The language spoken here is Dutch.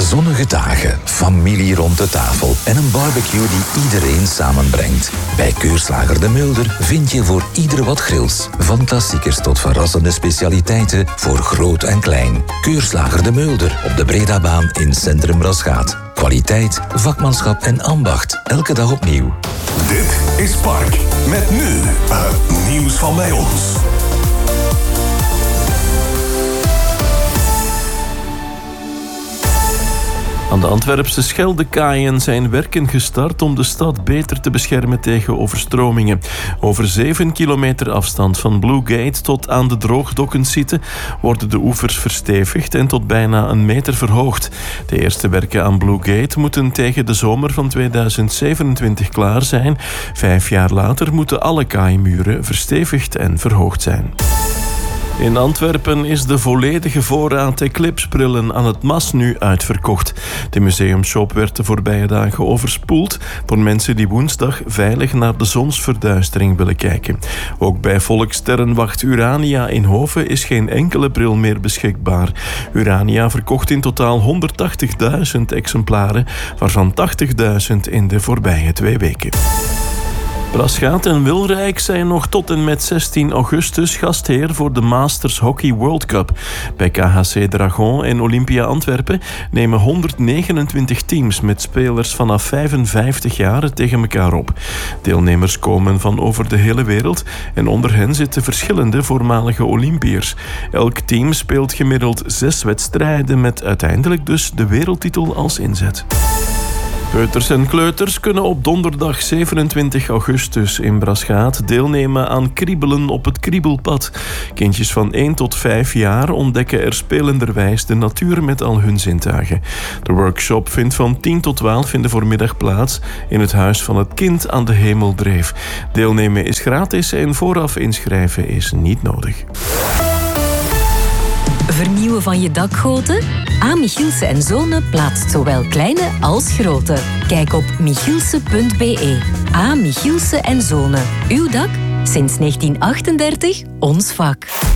Zonnige dagen, familie rond de tafel en een barbecue die iedereen samenbrengt. Bij Keurslager De Mulder vind je voor ieder wat grills. Van klassiekers tot verrassende specialiteiten voor groot en klein. Keurslager De Mulder op de Bredabaan in Centrum Rasgaat. Kwaliteit, vakmanschap en ambacht. Elke dag opnieuw. Dit is Park. Met nu het nieuws van bij ons. Aan de Antwerpse Scheldekaaien zijn werken gestart om de stad beter te beschermen tegen overstromingen. Over 7 kilometer afstand van Blue Gate tot aan de droogdokken zitten worden de oevers verstevigd en tot bijna 1 meter verhoogd. De eerste werken aan Blue Gate moeten tegen de zomer van 2027 klaar zijn. 5 jaar later moeten alle kaaimuren verstevigd en verhoogd zijn. In Antwerpen is de volledige voorraad eclipsebrillen aan het MAS nu uitverkocht. De museumshop werd de voorbije dagen overspoeld door mensen die woensdag veilig naar de zonsverduistering willen kijken. Ook bij Volkssterrenwacht Urania in Hoven is geen enkele bril meer beschikbaar. Urania verkocht in totaal 180.000 exemplaren, waarvan 80.000 in de voorbije 2 weken. Rasgaat en Wilrijk zijn nog tot en met 16 augustus gastheer voor de Masters Hockey World Cup. Bij KHC Dragon en Olympia Antwerpen nemen 129 teams met spelers vanaf 55 jaar tegen elkaar op. Deelnemers komen van over de hele wereld en onder hen zitten verschillende voormalige Olympiërs. Elk team speelt gemiddeld 6 wedstrijden met uiteindelijk dus de wereldtitel als inzet. Peuters en kleuters kunnen op donderdag 27 augustus in Brasgaat deelnemen aan kriebelen op het kriebelpad. Kindjes van 1 tot 5 jaar ontdekken er spelenderwijs de natuur met al hun zintuigen. De workshop vindt van 10 tot 12 in de voormiddag plaats in het Huis van het Kind aan de Hemeldreef. Deelnemen is gratis en vooraf inschrijven is niet nodig. Vernieuwen van je dakgoten? A. Michielse & Zonen plaatst zowel kleine als grote. Kijk op michielse.be. A. Michielse & Zonen. Uw dak? Sinds 1938 ons vak.